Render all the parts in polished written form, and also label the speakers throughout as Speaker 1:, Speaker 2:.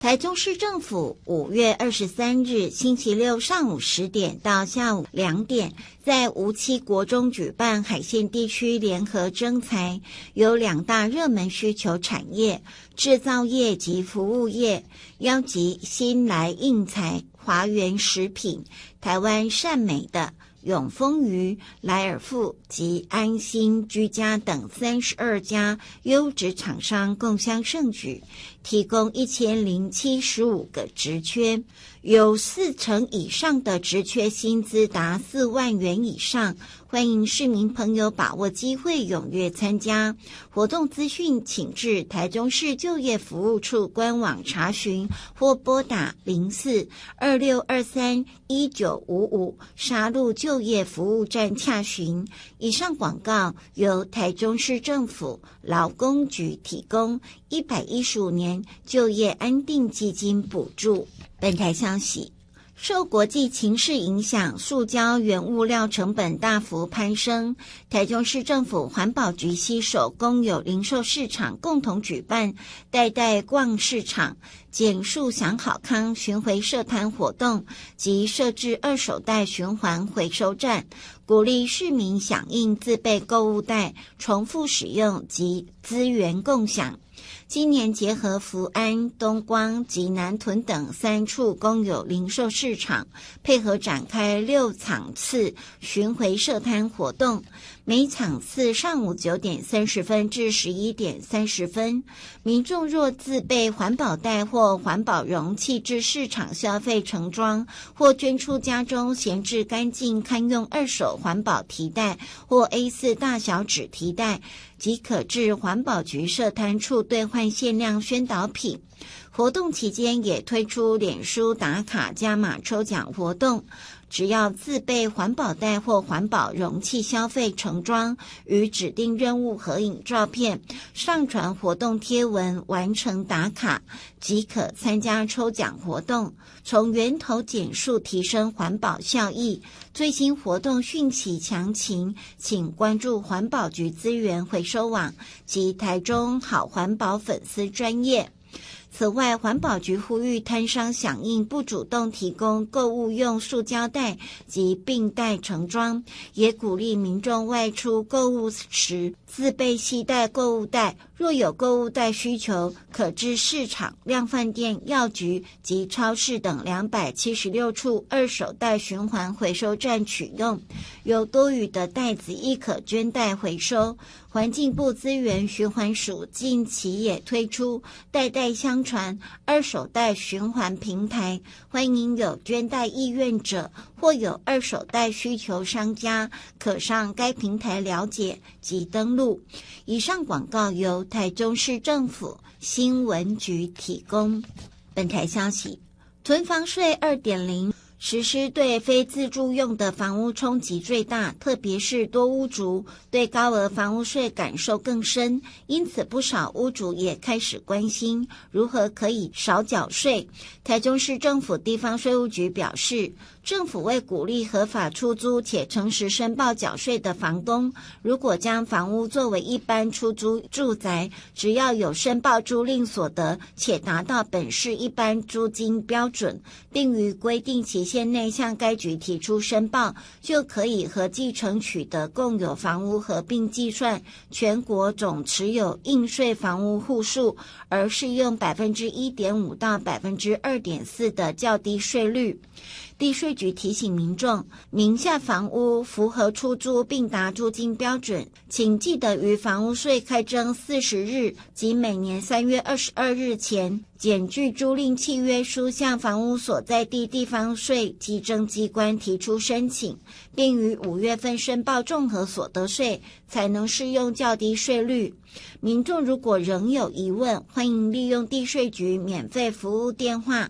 Speaker 1: 台中市政府5月23日星期六上午10点到下午2点，在梧栖国中举办海线地区联合征才，有2大热门需求产业：制造业及服务业，邀集新来应材、华源食品、台湾善美的永丰鱼、莱尔富及安心居家等32家优质厂商共襄盛举，提供1075个职缺，有40%以上的职缺薪资达4万元以上。欢迎市民朋友把握机会踊跃参加。活动资讯请至台中市就业服务处官网查询，或拨打04-2623-1955沙鹿就业服务站洽询。以上广告由台中市政府劳工局提供，115年就业安定基金补助。本台消息，受国际情势影响，塑胶原物料成本大幅攀升。台中市政府环保局携手公有零售市场共同举办代代逛市场、减塑享好康巡回设摊活动及设置二手袋循环回收站，鼓励市民响应自备购物袋、重复使用及资源共享。今年结合福安、东光及南屯等3处公有零售市场，配合展开6场次巡回设摊活动，每场次上午9点30分至11点30分。民众若自备环保袋或环保容器至市场消费盛装，或捐出家中闲置干净堪用二手环保提袋或 A4 大小纸提袋，即可至环保局设摊处兑换限量宣导品。活动期间也推出脸书打卡加码抽奖活动，只要自备环保袋或环保容器消费盛装，与指定任务合影照片，上传活动贴文完成打卡，即可参加抽奖活动，从源头减塑提升环保效益。最新活动讯息详情，请关注环保局资源回收网及台中好环保粉丝专页。此外，环保局呼吁摊商响应，不主动提供购物用塑胶袋及并袋盛装，也鼓励民众外出购物时自备携带购物袋，若有购物袋需求，可至市场、量贩店、药局及超市等276处二手袋循环回收站取用，有多余的袋子亦可捐袋回收。环境部资源循环署近期也推出代代相传二手袋循环平台，欢迎有捐袋意愿者或有二手袋需求商家，可上该平台了解及登录。以上广告由台中市政府新闻局提供。本台消息，囤房税 2.0实施对非自住用的房屋冲击最大，特别是多屋族对高额房屋税感受更深，因此不少屋主也开始关心如何可以少缴税。台中市政府地方税务局表示，政府为鼓励合法出租且诚实申报缴税的房东，如果将房屋作为一般出租住宅，只要有申报租赁所得且达到本市一般租金标准，并于规定期限内向该局提出申报，就可以和继承取得共有房屋合并计算全国总持有应税房屋户数，而适用 1.5% 到 2.4% 的较低税率。地税局提醒民众，名下房屋符合出租并达租金标准，请记得于房屋税开征40日及每年3月22日前，检具租赁契约书向房屋所在地地方税稽征机关提出申请，并于5月份申报综合所得税，才能适用较低税率。民众如果仍有疑问，欢迎利用地税局免费服务电话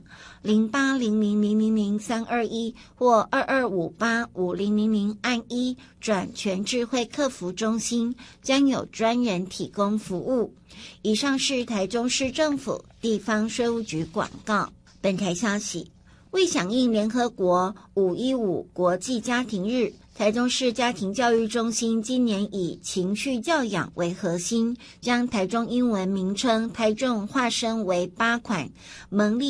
Speaker 1: 0800000321或22585000按1转全智慧客服中心，将有专人提供服务。以上是台中市政府地方税务局广告。本台消息， 为响应联合国515国际家庭日，台中市家庭教育中心今年以情绪教养为核心，将台中英文名称台中化身为8款蒙利